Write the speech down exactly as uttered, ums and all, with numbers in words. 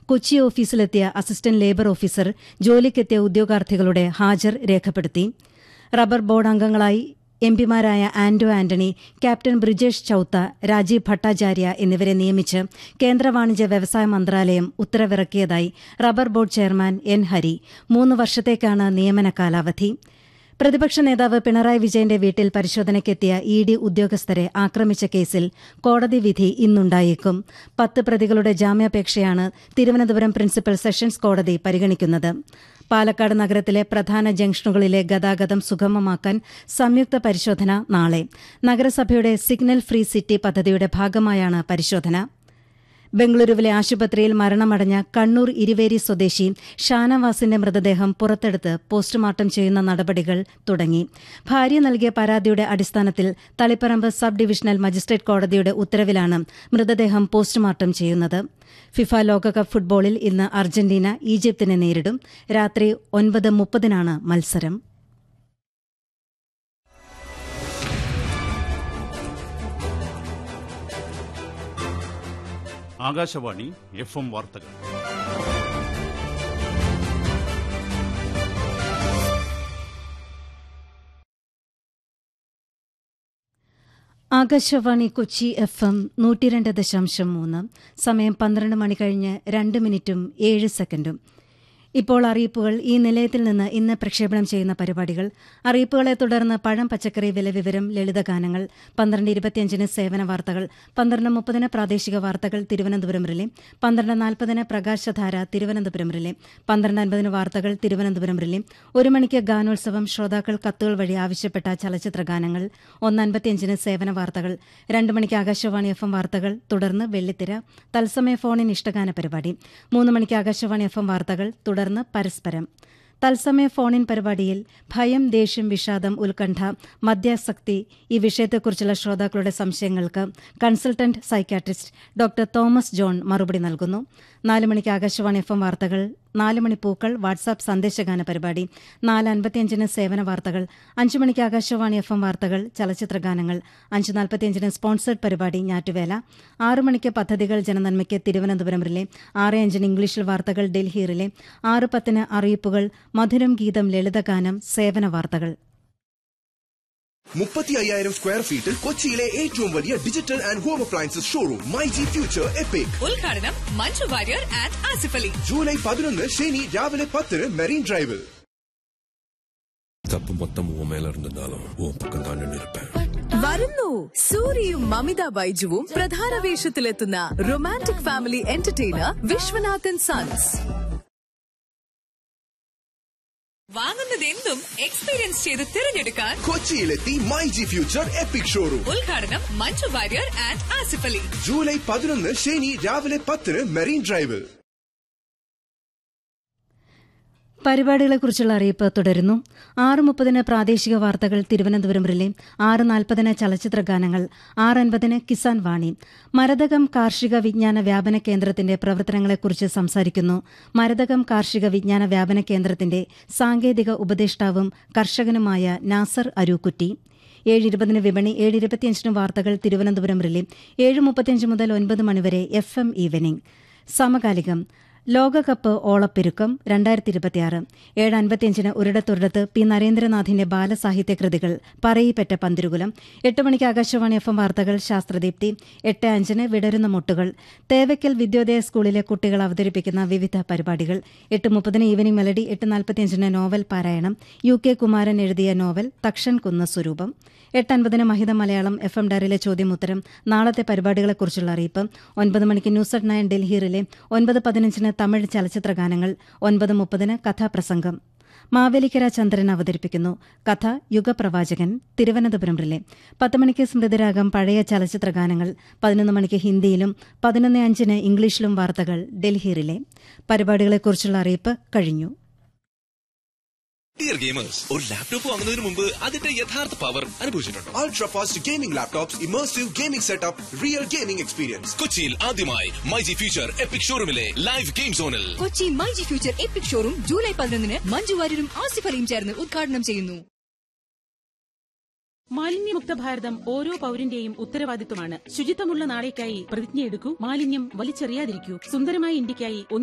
Kochi ഓഫീസിലെത്തിയ assistant labour officer ജോലിക്കെത്തിയ ഉദ്യോഗാർത്ഥികളുടെ ഹാജർ രേഖപ്പെടുത്തി. Rubber board അംഗങ്ങളായി എംപിമാരായ ആന്റോ ആന്റണി, ക്യാപ്റ്റൻ ബ്രിജേഷ് ചൌത്ത, രാജീവ് ഭട്ടാചാര്യ എന്നിവരെ നിയമിച്ച് കേന്ദ്ര വാണിജ്യ വ്യവസായ മന്ത്രാലയം ഉത്തരവിറക്കിയതായി rubber board chairman N Hari. മൂന്ന് വർഷത്തേക്കാണ് നിയമന കാലാവധി. പ്രതിപക്ഷ നേതാവ് പിണറായി വിജയന്റെ വീട്ടിൽ പരിശോധനയ്ക്കെത്തിയ ഇ ഡി ഉദ്യോഗസ്ഥരെ ആക്രമിച്ച കേസിൽ കോടതി വിധി ഇന്നുണ്ടായേക്കും. പത്ത് പ്രതികളുടെ ജാമ്യാപേക്ഷയാണ് തിരുവനന്തപുരം പ്രിൻസിപ്പൽ സെഷൻസ് കോടതി പരിഗണിക്കുന്നത്. പാലക്കാട് നഗരത്തിലെ പ്രധാന ജംഗ്ഷനുകളിലെ ഗതാഗതം സുഗമമാക്കാൻ സംയുക്ത പരിശോധന നാളെ. നഗരസഭയുടെ സിഗ്നൽ ഫ്രീ സിറ്റി പദ്ധതിയുടെ ഭാഗമായാണ് പരിശോധന. ബംഗളൂരുവിലെ ആശുപത്രിയിൽ മരണമടഞ്ഞ കണ്ണൂർ ഇരുവേരി സ്വദേശി ഷാനവാസിന്റെ മൃതദേഹം പുറത്തെടുത്ത് പോസ്റ്റ്മോർട്ടം ചെയ്യുന്ന നടപടികൾ തുടങ്ങി. ഭാര്യ നൽകിയ പരാതിയുടെ അടിസ്ഥാനത്തിൽ തളിപ്പറമ്പ് സബ് ഡിവിഷണൽ മജിസ്ട്രേറ്റ് കോടതിയുടെ ഉത്തരവിലാണ് മൃതദേഹം പോസ്റ്റ്മോർട്ടം ചെയ്യുന്നത്. ഫിഫ ലോകകപ്പ് ഫുട്ബോളിൽ ഇന്ന് അർജന്റീന ഈജിപ്തിനെ നേരിടും. രാത്രി ഒൻപത് മുപ്പതിനാണ് മത്സരം. ആകാശവാണി എഫ് എം വാർത്തകൾ. ആകാശവാണി കൊച്ചി എഫ് എം നൂറ്റിരണ്ട് ദശാംശം മൂന്ന്. സമയം പന്ത്രണ്ട് മണി കഴിഞ്ഞ് രണ്ട് മിനിറ്റും ഏഴ് സെക്കൻഡും. ഇപ്പോൾ അറിയിപ്പുകൾ. ഈ നിലയത്തിൽ നിന്ന് ഇന്ന് പ്രക്ഷേപണം ചെയ്യുന്ന പരിപാടികൾ. അറിയിപ്പുകളെ തുടർന്ന് പഴം പച്ചക്കറി വില വിവരം, ലളിതഗാനങ്ങൾ, പന്ത്രണ്ട് ഇരുപത്തിയഞ്ചിന് സേവന വാർത്തകൾ, പന്ത്രണ്ട് മുപ്പതിന് പ്രാദേശിക വാർത്തകൾ തിരുവനന്തപുരം റിലേ, പന്ത്രണ്ട് നാൽപ്പതിന് പ്രകാശധാര തിരുവനന്തപുരം റിലേ, പന്ത്രണ്ട് അൻപതിന് വാർത്തകൾ തിരുവനന്തപുരം റിലേ, ഒരു മണിക്ക് ഗാനോത്സവം, ശ്രോതാക്കൾ കത്തുകൾ വഴി ആവശ്യപ്പെട്ട ചലച്ചിത്ര ഗാനങ്ങൾ, ഒന്ന് അൻപത്തിയഞ്ചിന് സേവന വാർത്തകൾ, രണ്ട് മണിക്ക് ആകാശവാണി എഫ് എം വാർത്തകൾ, തുടർന്ന് വെള്ളിത്തിര തത്സമയ ഫോണിൻ ഇഷ്ടഗാന പരിപാടി, മൂന്ന് മണിക്ക് ആകാശവാണി എഫ് എം വാർത്തകൾ, തുടർന്ന് പരസ്പരം. തത്സമയ ഫോണിൻ പരിപാടിയിൽ ഭയം, ദേഷ്യം, വിഷാദം, ഉത്കണ്ഠ, മദ്യാസക്തി ഈ വിഷയത്തെക്കുറിച്ചുള്ള ശ്രോതാക്കളുടെ സംശയങ്ങൾക്ക് consultant psychiatrist doctor Thomas John മറുപടി നൽകുന്നു. നാല് മണിക്ക് ആകാശവാണി എഫ് എം വാർത്തകൾ, നാല് മണി പൂക്കൾ വാട്സാപ്പ് സന്ദേശഗാന പരിപാടി, നാല് അൻപത്തിയഞ്ചിന് സേവന വാർത്തകൾ, അഞ്ച് മണിക്ക് ആകാശവാണി എഫ് എം വാർത്തകൾ, ചലച്ചിത്ര ഗാനങ്ങൾ, അഞ്ച് നാൽപ്പത്തിയഞ്ചിന് സ്പോൺസേഡ് പരിപാടി ഞാറ്റുവേല, ആറ് മണിക്ക് പദ്ധതികൾ ജനനന്മയ്ക്ക് തിരുവനന്തപുരം റിലേ, ആറ് അഞ്ചിന് ഇംഗ്ലീഷിൽ വാർത്തകൾ ഡൽഹി റിലേ, ആറ് പത്തിന് അറിയിപ്പുകൾ, മധുരം ഗീതം, ലളിതഗാനം, സേവന വാർത്തകൾ. മുപ്പത്തി അയ്യായിരം സ്ക്വയർ ഫീറ്റിൽ കൊച്ചിയിലെ ഏറ്റവും വലിയ digital and home appliances showroom myG future EPIC. ഉദ്ഘാടനം മഞ്ജു വാര്യർ ആൻഡ് ആസിഫ് അലി. ജൂലൈ പതിനൊന്ന് ശനി രാവിലെ പത്തിന് മെറീൻ ഡ്രൈവിൽ. தப்பு மொத்தம் உன் மேல இருந்திருந்தாலும் உன் பக்கம் தான் நின்று இருப்பேன். വരുന്നു സൂര്യയും മമിത ബൈജുവും പ്രധാന വേഷത്തിലെത്തുന്ന romantic family entertainer Viswanathan sons. വാങ്ങുന്നത് എന്തും എക്സ്പീരിയൻസ് ചെയ്ത് തിരഞ്ഞെടുക്കാൻ കൊച്ചിയിലെത്തി മൈജി ഫ്യൂച്ചർ എപ്പിക് ഷോറൂം. ഉദ്ഘാടനം മഞ്ജു വാര്യർ ആൻഡ് ആസിഫ് അലി. ജൂലൈ പതിനൊന്ന് ശനി രാവിലെ പത്തിന് മെറീൻ ഡ്രൈവിൽ. പരിപാടികളെക്കുറിച്ചുള്ള അറിയിപ്പ് തുടരുന്നു. ആറ് മുപ്പതിന് പ്രാദേശിക വാർത്തകൾ തിരുവനന്തപുരം റിലേ, ആറ് നാൽപ്പതിന് ചലച്ചിത്ര ഗാനങ്ങൾ, ആറ് അൻപതിന് കിസാൻ വാണി. മരതകം കാർഷിക വിജ്ഞാന വ്യാപന കേന്ദ്രത്തിന്റെ പ്രവർത്തനങ്ങളെക്കുറിച്ച് സംസാരിക്കുന്നു മരതകം കാർഷിക വിജ്ഞാന വ്യാപന കേന്ദ്രത്തിന്റെ സാങ്കേതിക ഉപദേഷ്ടാവും കർഷകനുമായ നാസർ അരൂക്കുറ്റി. ഏഴ് ഇരുപതിന് വിപണി, ഏഴ് ഇരുപത്തിയഞ്ചിന് വാർത്തകൾ തിരുവനന്തപുരം റിലേ, ഏഴ് മുപ്പത്തിയഞ്ച് മുതൽ ഒൻപത് മണിവരെ എഫ് എം ഈവനിംഗ്. സമകാലികം ലോകകപ്പ് ഓളപ്പെരുക്കം രണ്ടായിരത്തി ഇരുപത്തിയാറ്. ഏഴ് അൻപത്തിയഞ്ചിന് ഒരിടത്തൊരിടത്ത് പി നരേന്ദ്രനാഥിന്റെ ബാലസാഹിത്യ കൃതികൾ പറയിപ്പറ്റ പന്തിരുകുലം. എട്ട് മണിക്ക് ആകാശവാണി എഫ് എം വാർത്തകൾ ശാസ്ത്രദീപ്തി. എട്ട് അഞ്ചിന് വിടരുന്ന മുട്ടുകൾ. തേവയ്ക്കൽ വിദ്യോദയ സ്കൂളിലെ കുട്ടികൾ അവതരിപ്പിക്കുന്ന വിവിധ പരിപാടികൾ. എട്ട് മുപ്പതിന് ഈവനിംഗ് മെലഡി. എട്ട് നാൽപ്പത്തിയഞ്ചിന് നോവൽ പാരായണം. യു കെ കുമാരൻ എഴുതിയ നോവൽ തക്ഷൻ കുന്ന സ്വരൂപം. എട്ട് അൻപതിന് മഹിത മലയാളം എഫ് എം ഡയറിയിലെ ചോദ്യമുത്തരം, നാളത്തെ പരിപാടികളെക്കുറിച്ചുള്ള അറിയിപ്പ്. ഒൻപത് മണിക്ക് news at nine Delhi relay. ഒൻപത് പതിനഞ്ചിന് തമിഴ് ചലച്ചിത്ര ഗാനങ്ങൾ. ഒൻപത് മുപ്പതിന് കഥാപ്രസംഗം. മാവേലിക്കര ചന്ദ്രൻ അവതരിപ്പിക്കുന്നു കഥ യുഗപ്രവാചകൻ തിരുവനന്തപുരം റിലേ. പത്ത് മണിക്ക് സ്മൃതിരാഗം പഴയ ചലച്ചിത്ര ഗാനങ്ങൾ. പതിനൊന്ന് മണിക്ക് ഹിന്ദിയിലും പതിനൊന്ന് അഞ്ചിന് ഇംഗ്ലീഷിലും വാർത്തകൾ ഡൽഹി റിലേ. പരിപാടികളെക്കുറിച്ചുള്ള അറിയിപ്പ് കഴിഞ്ഞു. ഡിയർ ഗെയിമേഴ്സ്, ഒരു ലാപ്ടോപ്പ് വാങ്ങുന്നതിന് മുമ്പ് അതിന്റെ യഥാർത്ഥ power അനുഭവിച്ചിട്ടുണ്ടോ? Ultra fast gaming laptops, immersive gaming setup, real gaming experience. കൊച്ചിയിൽ ആദ്യമായി myG future EPIC ഷോറൂമിലെ live game സോണിൽ. Kochi myG future EPIC showroom July പതിനൊന്നിന് മഞ്ജു വാര്യരും ആസിഫ് അലിയും ചേർന്ന് ഉദ്ഘാടനം ചെയ്യുന്നു. മാലിന്യമുക്ത ഭാരതം ഓരോ പൌരന്റെയും ഉത്തരവാദിത്വമാണ്. ശുചിത്വമുള്ള നാളേക്കായി പ്രതിജ്ഞയെടുക്കൂ. മാലിന്യം വലിച്ചെറിയാതിരിക്കൂ. സുന്ദരമായ ഇന്ത്യക്കായി